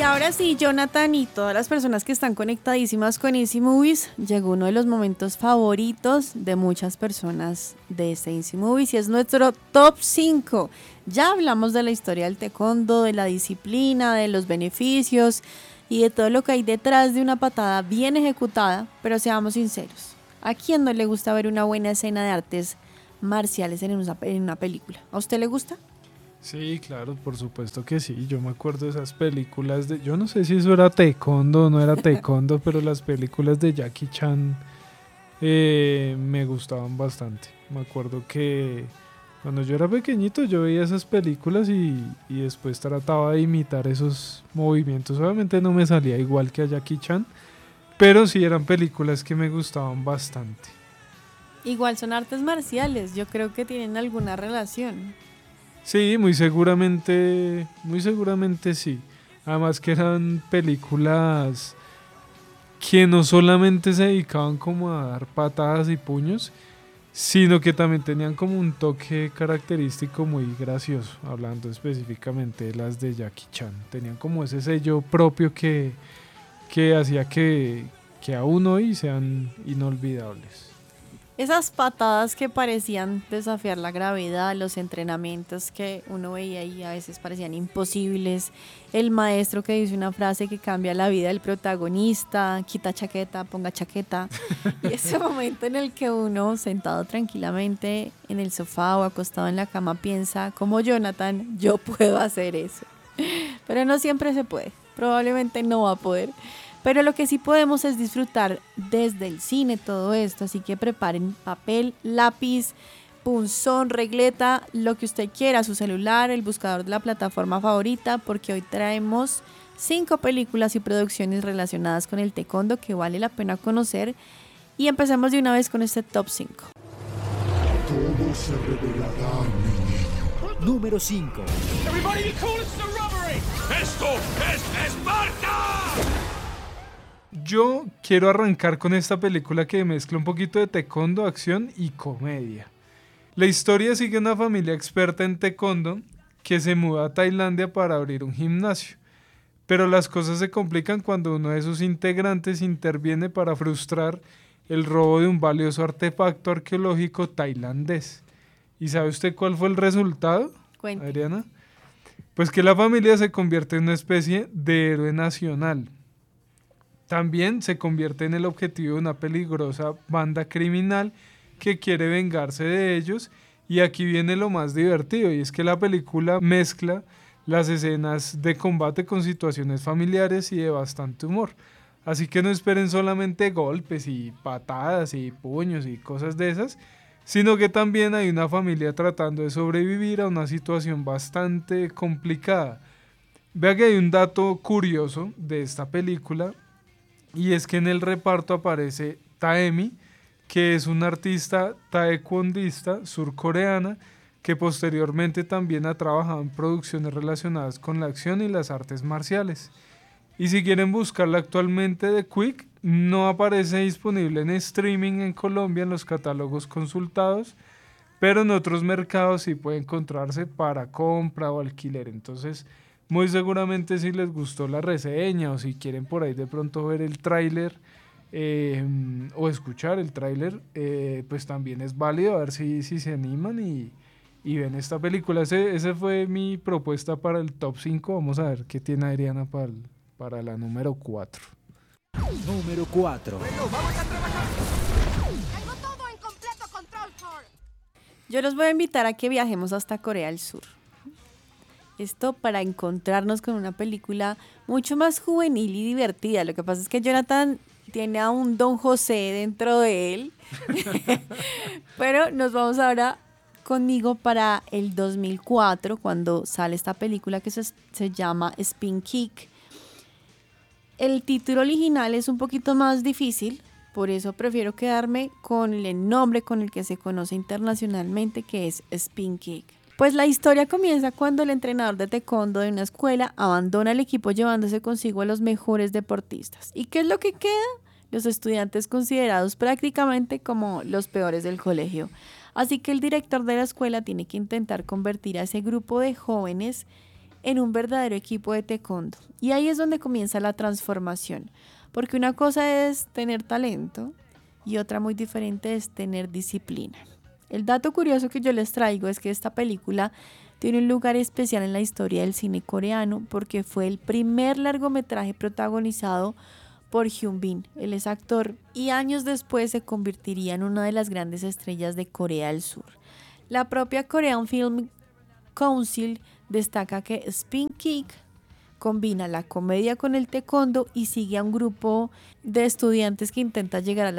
ahora sí, Jonathan y todas las personas que están conectadísimas con Easy Movies, llegó uno de los momentos favoritos de muchas personas de este Easy Movies y es nuestro top 5. Ya hablamos de la historia del taekwondo, de la disciplina, de los beneficios y de todo lo que hay detrás de una patada bien ejecutada, pero seamos sinceros, ¿a quién no le gusta ver una buena escena de artes marciales en una película? ¿A usted le gusta? Sí, claro, por supuesto que sí. Yo me acuerdo de esas películas de... Yo no sé si eso era taekwondo o no era taekwondo, pero las películas de Jackie Chan me gustaban bastante. Me acuerdo que cuando yo era pequeñito yo veía esas películas y después trataba de imitar esos movimientos. Obviamente no me salía igual que a Jackie Chan, pero sí eran películas que me gustaban bastante. Igual son artes marciales, yo creo que tienen alguna relación. Sí, muy seguramente sí. Además que eran películas que no solamente se dedicaban como a dar patadas y puños, sino que también tenían como un toque característico muy gracioso, hablando específicamente de las de Jackie Chan. Tenían como ese sello propio que hacía que aún hoy sean inolvidables. Esas patadas que parecían desafiar la gravedad, los entrenamientos que uno veía y a veces parecían imposibles, el maestro que dice una frase que cambia la vida del protagonista, quita chaqueta, ponga chaqueta, y ese momento en el que uno sentado tranquilamente en el sofá o acostado en la cama piensa, como Jonathan, yo puedo hacer eso, pero no siempre se puede, probablemente no va a poder. Pero lo que sí podemos es disfrutar desde el cine todo esto, así que preparen papel, lápiz, punzón, regleta, lo que usted quiera, su celular, el buscador de la plataforma favorita, porque hoy traemos 5 películas y producciones relacionadas con el taekwondo que vale la pena conocer y empecemos de una vez con este top 5. Todo se revelará, mi niño. Número 5. Everybody be cool, it's the robbery! ¡Esto es Esparta! Yo quiero arrancar con esta película que mezcla un poquito de taekwondo, acción y comedia. La historia sigue una familia experta en taekwondo que se muda a Tailandia para abrir un gimnasio. Pero las cosas se complican cuando uno de sus integrantes interviene para frustrar el robo de un valioso artefacto arqueológico tailandés. ¿Y sabe usted cuál fue el resultado, Cuente. Adriana? Pues que la familia se convierte en una especie de héroe nacional. También se convierte en el objetivo de una peligrosa banda criminal que quiere vengarse de ellos. Y aquí viene lo más divertido, y es que la película mezcla las escenas de combate con situaciones familiares y de bastante humor. Así que no esperen solamente golpes y patadas y puños y cosas de esas, sino que también hay una familia tratando de sobrevivir a una situación bastante complicada. Vea que hay un dato curioso de esta película, y es que en el reparto aparece Taemi, que es una artista taekwondista surcoreana que posteriormente también ha trabajado en producciones relacionadas con la acción y las artes marciales. Y si quieren buscarla actualmente de Quick, no aparece disponible en streaming en Colombia en los catálogos consultados, pero en otros mercados sí puede encontrarse para compra o alquiler. Entonces, muy seguramente si les gustó la reseña o si quieren por ahí de pronto ver el tráiler o escuchar el tráiler, pues también es válido a ver si se animan y ven esta película. Ese fue mi propuesta para el top 5. Vamos a ver qué tiene Adriana para la número 4. Número 4. Bueno, vamos a trabajar. Tengo todo en completo control, Thor. Yo los voy a invitar a que viajemos hasta Corea del Sur. Esto para encontrarnos con una película mucho más juvenil y divertida. Lo que pasa es que Jonathan tiene a un Don José dentro de él. Pero nos vamos ahora conmigo para el 2004, cuando sale esta película que se llama Spin Kick. El título original es un poquito más difícil, por eso prefiero quedarme con el nombre con el que se conoce internacionalmente, que es Spin Kick. Pues la historia comienza cuando el entrenador de taekwondo de una escuela abandona el equipo llevándose consigo a los mejores deportistas. ¿Y qué es lo que queda? Los estudiantes considerados prácticamente como los peores del colegio. Así que el director de la escuela tiene que intentar convertir a ese grupo de jóvenes en un verdadero equipo de taekwondo. Y ahí es donde comienza la transformación, porque una cosa es tener talento y otra muy diferente es tener disciplina. El dato curioso que yo les traigo es que esta película tiene un lugar especial en la historia del cine coreano porque fue el primer largometraje protagonizado por Hyun Bin. Él es actor y años después se convertiría en una de las grandes estrellas de Corea del Sur. La propia Korean Film Council destaca que Spin Kick combina la comedia con el taekwondo y sigue a un grupo de estudiantes que intenta llegar a la